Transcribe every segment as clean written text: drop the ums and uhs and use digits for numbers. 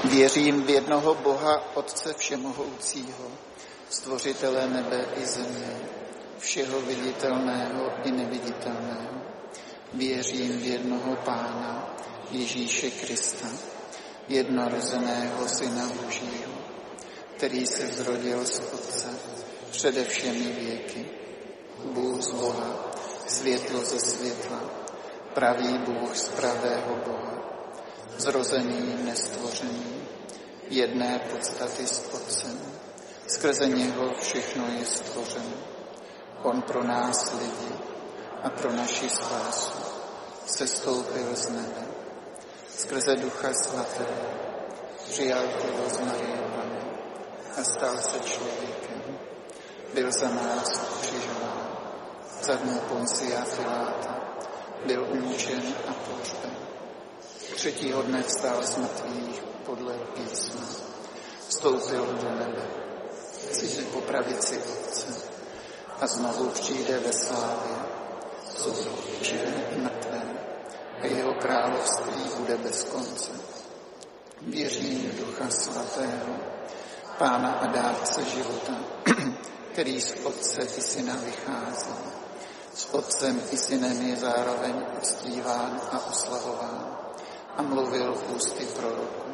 Věřím v jednoho Boha, Otce všemohoucího, stvořitele nebe i země, všeho viditelného i neviditelného. Věřím v jednoho Pána, Ježíše Krista, jednorozeného Syna Božího, který se zrodil z Otce přede všemi věky. Bůh z Boha, světlo ze světla, pravý Bůh z pravého Boha, zrozený, nestvořený, jedné podstaty s Otcem, skrze něho všechno je stvořeno. On pro nás lidi a pro naši spásu sestoupil z nebe. Skrze Ducha Svatého přijal tělo z Marie Panny a stal se člověkem. Byl za nás ukřižován, za dnů Poncia Piláta, byl umučen a pohřben. Třetího dne vstal z mrtvých podle písma, vstoupil do nebe, sice po pravici Otce a znovu přijde ve slávě, soudit živé i mrtvé, a jeho království bude bez konce. Věřím v Ducha Svatého, Pána a dárce života, který z Otce i Syna vychází. S Otcem i Synem je zároveň uctíván a oslavován a mluvil ústy proroků.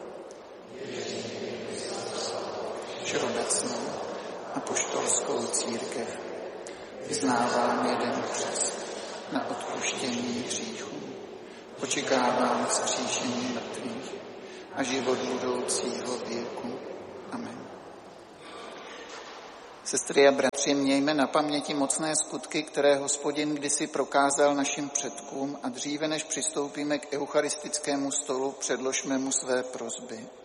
Všeobecnou apoštolskou církev vyznávám jeden křest na odpuštění hříchů. Očekávám vzkříšení mrtvých a život budoucího věku. Amen. Sestry a bratři, mějme na paměti mocné skutky, které Hospodin kdysi prokázal našim předkům, a dříve než přistoupíme k eucharistickému stolu, předložme mu své prosby.